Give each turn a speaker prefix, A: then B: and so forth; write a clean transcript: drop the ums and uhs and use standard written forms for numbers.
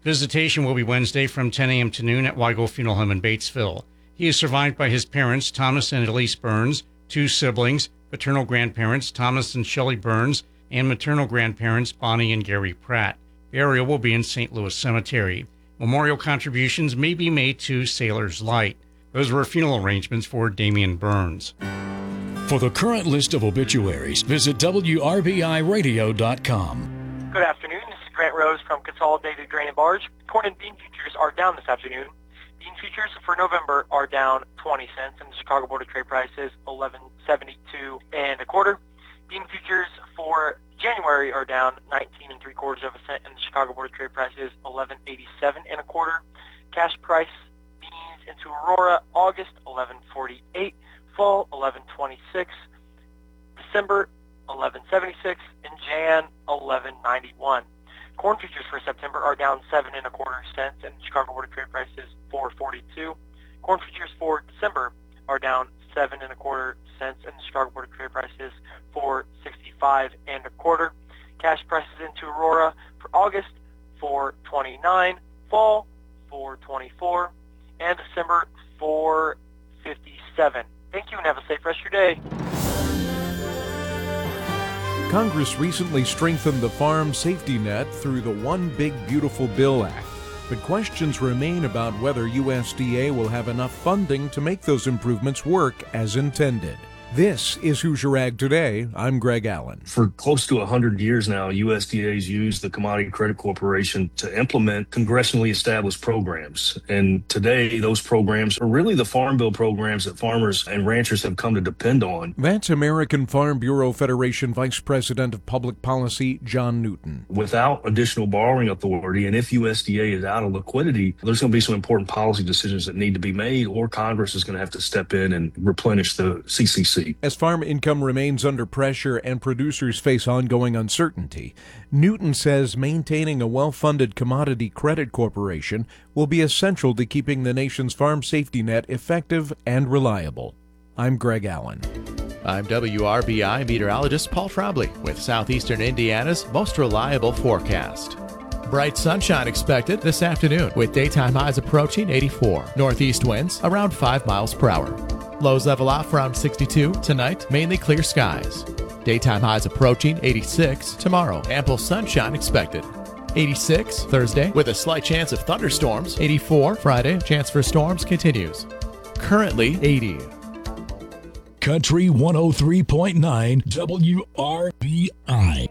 A: Visitation will be Wednesday from 10 a.m. to noon at Weigel Funeral Home in Batesville. He is survived by his parents, Thomas and Elise Burns, 2 siblings, paternal grandparents, Thomas and Shelley Burns, and maternal grandparents, Bonnie and Gary Pratt. Burial will be in St. Louis Cemetery. Memorial contributions may be made to Sailor's Light. Those were funeral arrangements for Damian Burns.
B: For the current list of obituaries, visit WRBIRadio.com.
C: Good afternoon. This is Grant Rose from Consolidated Grain and Barge. Corn and bean futures are down this afternoon. Bean futures for November are down 20 cents, and the Chicago Board of Trade price is $11.72 and a quarter. Bean futures for January are down 19 3/4 cents, and the Chicago Board of Trade price is $11.87 and a quarter. Cash price beans into Aurora, August $11.48, fall $11.26, December $11.76, and Jan $11.91. Corn futures for September are down 7 1/4 cents, and the Chicago Board of Trade price is $4.42. Corn futures for December are down 7 1/4 cents, and the Chicago Board of Trade price is $4.65 and a quarter. Cash prices into Aurora for August $4.29, fall $4.24, and December $4.57. Thank you and have a safe rest of your day.
D: Congress recently strengthened the farm safety net through the One Big Beautiful Bill Act, but questions remain about whether USDA will have enough funding to make those improvements work as intended. This is Hoosier Ag Today. I'm Greg Allen.
E: For close to 100 years now, USDA has used the Commodity Credit Corporation to implement congressionally established programs. And today, those programs are really the Farm Bill programs that farmers and ranchers have come to depend on.
D: That's American Farm Bureau Federation Vice President of Public Policy, John Newton.
E: Without additional borrowing authority, and if USDA is out of liquidity, there's going to be some important policy decisions that need to be made, or Congress is going to have to step in and replenish the CCC.
D: As farm income remains under pressure and producers face ongoing uncertainty, Newton says maintaining a well-funded Commodity Credit Corporation will be essential to keeping the nation's farm safety net effective and reliable. I'm Greg Allen.
F: I'm WRBI meteorologist Paul Trombley with Southeastern Indiana's most reliable forecast. Bright sunshine expected this afternoon with daytime highs approaching 84. Northeast winds around 5 miles per hour. Lows level off around 62 tonight, mainly clear skies. Daytime highs approaching 86 tomorrow. Ample sunshine expected. 86 Thursday with a slight chance of thunderstorms. 84 Friday, chance for storms continues. Currently 80.
B: Country 103.9 WRBI.